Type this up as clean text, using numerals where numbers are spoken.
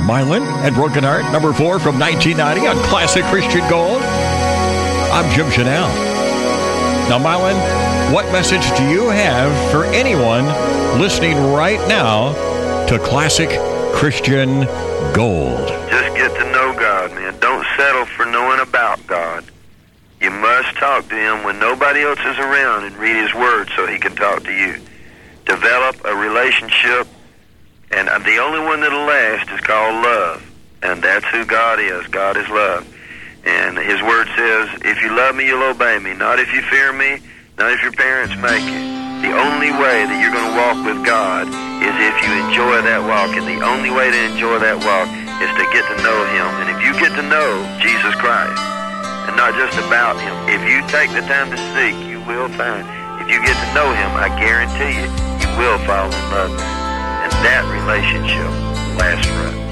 Mylan and Broken Heart, number 4 from 1990 on Classic Christian Gold. I'm Jim Chanel. Now, Mylan, what message do you have for anyone listening right now to Classic Christian Gold? Just get to know God, man. Don't settle for knowing about God. You must talk to Him when nobody else is around and read His Word so He can talk to you. Develop a relationship, and the only one that'll last is called love. And that's who God is. God is love. And His Word says, if you love me, you'll obey me. Not if you fear me, not if your parents make it. The only way that you're going to walk with God is if you enjoy that walk. And the only way to enjoy that walk is to get to know Him. And if you get to know Jesus Christ, and not just about Him, if you take the time to seek, you will find. If you get to know Him, I guarantee you, you will fall in love with Him. And that relationship will last forever.